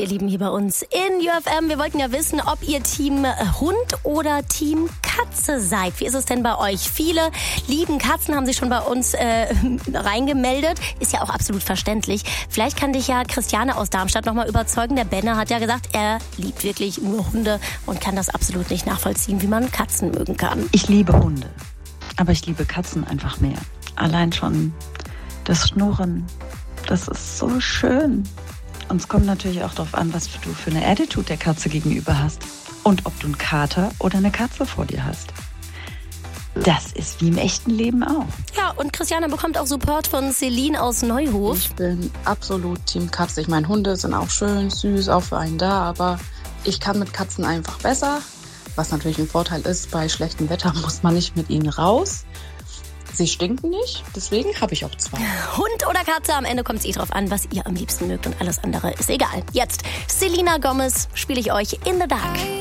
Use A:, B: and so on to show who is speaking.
A: ihr Lieben, hier bei uns in UFM. Wir wollten ja wissen, ob ihr Team Hund oder Team Katze seid. Wie ist es denn bei euch? Viele lieben Katzen, haben sich schon bei uns reingemeldet. Ist ja auch absolut verständlich. Vielleicht kann dich ja Christiane aus Darmstadt nochmal überzeugen. Der Benne hat ja gesagt, er liebt wirklich nur Hunde und kann das absolut nicht nachvollziehen, wie man Katzen mögen kann.
B: Ich liebe Hunde, aber ich liebe Katzen einfach mehr. Allein schon das Schnurren, das ist so schön. Und es kommt natürlich auch darauf an, was du für eine Attitude der Katze gegenüber hast. Und ob du einen Kater oder eine Katze vor dir hast. Das ist wie im echten Leben auch.
A: Ja, und Christiane bekommt auch Support von Celine aus Neuhof.
C: Ich bin absolut Team Katze. Ich meine, Hunde sind auch schön, süß, auch für einen da. Aber ich kann mit Katzen einfach besser. Was natürlich ein Vorteil ist, bei schlechtem Wetter muss man nicht mit ihnen raus. Sie stinken nicht, deswegen habe ich auch 2.
A: Hund oder Katze, am Ende kommt es drauf an, was ihr am liebsten mögt und alles andere ist egal. Jetzt Selena Gomez spiele ich euch In the Dark.